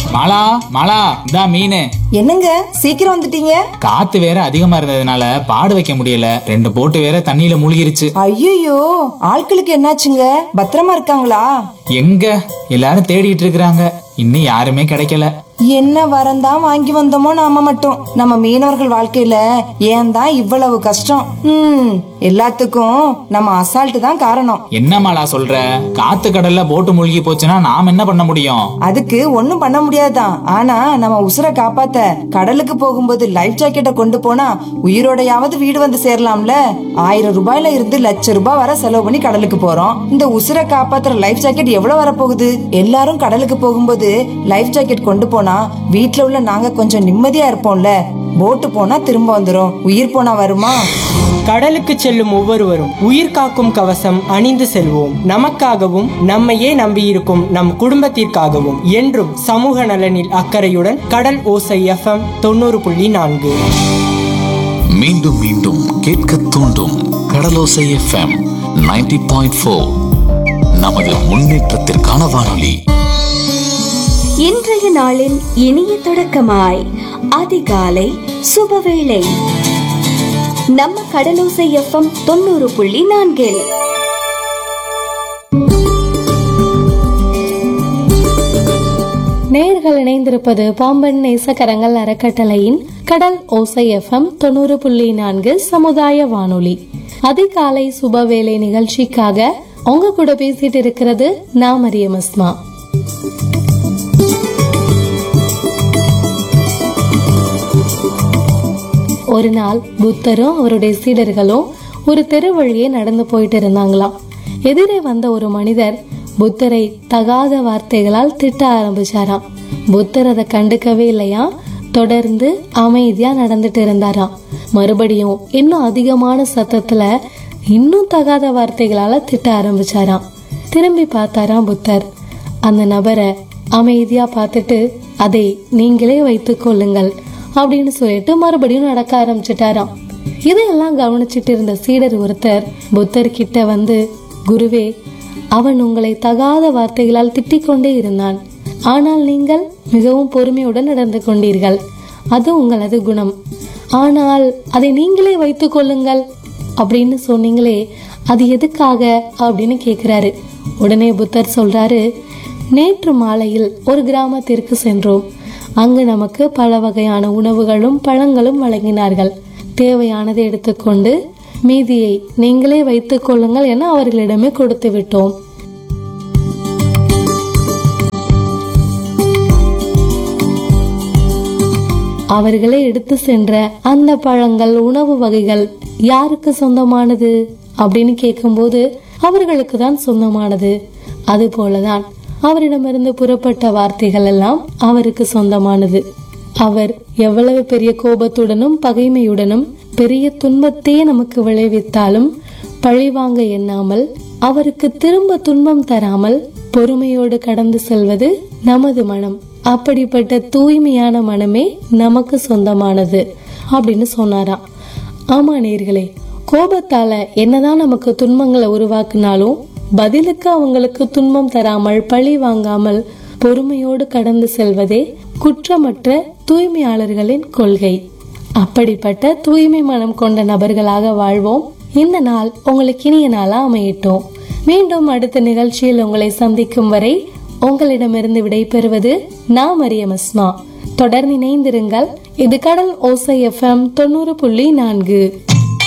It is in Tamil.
மாலா மாலா, இதா மீன். என்னங்க சீக்கிரம் வந்துட்டீங்க? காத்து வேற அதிகமா இருந்ததுனால பாடு வைக்க முடியல. 2 போட்டு வேற தண்ணியில மூழ்கிருச்சு. ஐயோ, ஆட்களுக்கு என்னாச்சுங்க? பத்திரமா இருக்காங்களா? எங்க எல்லாரும் தேடிட்டு இருக்கிறாங்க. இன்னும் யாருமே கிடைக்கல. என்ன வரந்தான் வாங்கி வந்தோமோ நாம மட்டும். நம்ம மீனவர்கள் வாழ்க்கையில ஏன் தான் இவ்வளவு கஷ்டம்? எல்லாத்துக்கும் நம்ம அசால்ட் தான் காரணம். என்ன மாலா சொல்ற? காத்து கடல்ல போட்டு மூழ்கி போச்சுன்னா நாம் என்ன பண்ண முடியும்? அதுக்கு ஒண்ணும் பண்ண முடியாதுதான். ஆனா நம்ம உசுரை காப்பாத்த கடலுக்கு போகும்போது லைஃப் ஜாக்கெட்டை கொண்டு போனா உயிரோடையாவது வீடு வந்து சேரலாம்ல. 1000 ரூபாயில இருந்து லட்ச ரூபாய் வர செலவு பண்ணி கடலுக்கு போறோம். இந்த உசுரை காப்பாத்துற லைஃப் ஜாக்கெட் எவ்வளவு வரப்போகுது? எல்லாரும் கடலுக்கு போகும்போது லைஃப் ஜாக்கெட் கொண்டு போனா வீட்ல உள்ள நாங்க கொஞ்சம் நிம்மதியா இருப்போம்ல. போட்டு போனா திரும்ப வந்துரும், உயிர் போனா வருமா? கடலுக்கு செல்லும் ஒவ்வொருவரும் உயிர் காக்கும் கவசம் அணிந்து செல்வோம். நமக்காகவும் நம்மையே நம்பியிருக்கும் நம் குடும்பத்திற்காகவும் என்றும் சமூக நலனில் அக்கறையுடன் கடல் ஓசை FM 90.4. மீண்டும் மீண்டும் கேட்க தூண்டும் கடலோசை FM 90.4. நமது முன்னேற்றத்திற்கான வானொலி. இன்றைய நாளின் இனிய தொடக்கமாய் அதிகாலை சுபவேளை நம்ம கடலோசை FM 90.4. நேயர்கள் இணைந்திருப்பது பாம்பன் நேசக்கரங்கள் அறக்கட்டளையின் கடல் ஓசை FM 90.4 சமுதாய வானொலி. அதிகாலை சுபவேளை நிகழ்ச்சிக்காக உங்க கூட பேசிட்டு இருக்கிறது நான் மரியம் அஸ்மா. ஒரு நாள் புத்தரும் அவருடைய சீடர்களும் ஒரு தெரு வழியே நடந்து போயிட்டு இருந்தாங்களாம். எதிரே வந்த ஒரு மனிதர் புத்தரை தகாத வார்த்தைகளால் திட்ட ஆரம்பிச்சாராம். புத்தர் அதை கண்டுக்கவே இல்லையா, தொடர்ந்து அமைதியா நடந்துட்டு இருந்தாராம். மறுபடியும் இன்னும் அதிகமான சத்தத்துல இன்னும் தகாத வார்த்தைகளால திட்ட ஆரம்பிச்சாராம். திரும்பி பார்த்தாராம் புத்தர். அந்த நபரை அமைதியா பார்த்துட்டு அதை நீங்களே வைத்துக் கொள்ளுங்கள் அப்படின்னு சொல்லிட்டு மறுபடியும் நடக்க ஆரம்பிச்சிட்டாராம். இதையெல்லாம் கவனிச்சுட்டு இருந்த சீடர் ஒருத்தர் புத்தர் கிட்ட வந்து, குருவே, அவன் உங்களை தகாத வார்த்தைகளால் திட்டிக் கொண்டே இருந்தான். ஆனால் நீங்கள் மிகவும் பொறுமையுடன் நடந்து கொண்டீர்கள். அது உங்களது குணம். ஆனால் அதை நீங்களே வைத்துக் கொள்ளுங்கள் அப்படின்னு சொன்னீங்களே, அது எதுக்காக அப்படின்னு கேக்குறாரு. உடனே புத்தர் சொல்றாரு, நேற்று மாலையில் ஒரு கிராமத்திற்கு சென்றோம். அங்கு நமக்கு பல வகையான உணவுகளும் பழங்களும் வழங்கினார்கள். தேவையானதை எடுத்துக்கொண்டு மீதியை நீங்களே வைத்துக் கொள்ளுங்கள் என அவர்களிடமே கொடுத்து விட்டோம். அவர்களே எடுத்து சென்ற அந்த பழங்கள் உணவு வகைகள் யாருக்கு சொந்தமானது அப்படின்னு கேட்கும்போது அவர்களுக்கு தான் சொந்தமானது. அது போலதான் அவரிடமிருந்து புறப்பட்ட வார்த்தைகள் எல்லாம் அவருக்கு சொந்தமானது. அவர் எவ்வளவு பெரிய கோபத்துடனும் பகைமையுடனும் பெரிய துன்பத்தையே நமக்கு விளைவித்தாலும் பழிவாங்க எண்ணாமல் அவருக்கு திரும்ப துன்பம் தராமல் பொறுமையோடு கடந்து செல்வது நமது மனம். அப்படிப்பட்ட தூய்மையான மனமே நமக்கு சொந்தமானது அப்படின்னு சொன்னாராம். ஆமா நேயர்களே, கோபத்தால என்னதான் நமக்கு துன்பங்களை உருவாக்குனாலும் பதிலுக்கு அவங்களுக்கு துன்பம் தராமல் பழி வாங்காமல் பொறுமையோடு கடந்து செல்வதே குற்றமற்ற தூய்மையாளர்களின் கொள்கை. அப்படிப்பட்ட தூய்மை மனம் கொண்ட நபர்களாக வாழ்வோம். இந்த நாள் உங்களுக்கு இனிய நாளா அமையட்டும். மீண்டும் அடுத்த நிகழ்ச்சியில் உங்களை சந்திக்கும் வரை உங்களிடமிருந்து விடைபெறுவது நான் மரியம் அஸ்மா. தொடர்ந்து இணைந்திருங்கள். இது கடல் ஓசை FM 90.4.